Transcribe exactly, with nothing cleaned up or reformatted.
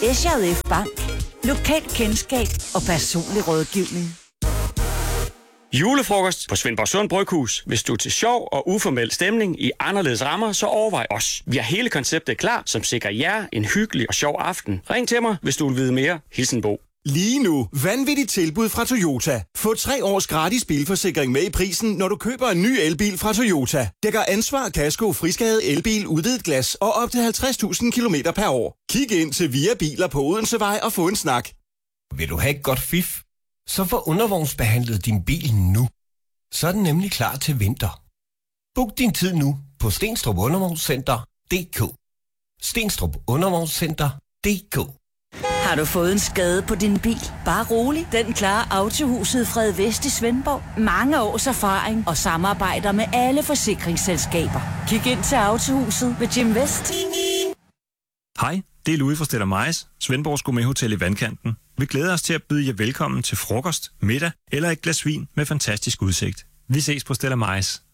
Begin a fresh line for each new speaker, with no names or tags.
S J F Bank. Lokalt kendskab og personlig rådgivning.
Julefrokost på Svendborgsund Bryghus. Hvis du er til sjov og uformel stemning i anderledes rammer, så overvej os. Vi har hele konceptet klar, som sikrer jer en hyggelig og sjov aften. Ring til mig, hvis du vil vide mere. Hilsen Bo.
Lige nu, vanvittigt tilbud fra Toyota. Få tre års gratis bilforsikring med i prisen, når du køber en ny elbil fra Toyota. Dækker ansvar, kasko, friskade, elbil, udvidet glas og op til halvtreds tusind kilometer per år. Kig ind til Via Biler på Odensevej og få en snak.
Vil du have et godt fif? Så få undervognsbehandlet din bil nu. Så er den nemlig klar til vinter. Book din tid nu på Stenstrup Undervognscenter punktum d k. Stenstrup Undervognscenter punktum d k.
Har du fået en skade på din bil? Bare rolig. Den klarer Autohuset Fred Vest i Svendborg. Mange års erfaring og samarbejder med alle forsikringsselskaber. Kig ind til Autohuset ved Jim Vest.
Hej, det er Louis fra Stella Meis, Svendborgs Gourmet-hotel i Vandkanten. Vi glæder os til at byde jer velkommen til frokost, middag eller et glas vin med fantastisk udsigt. Vi ses på Stella Meis.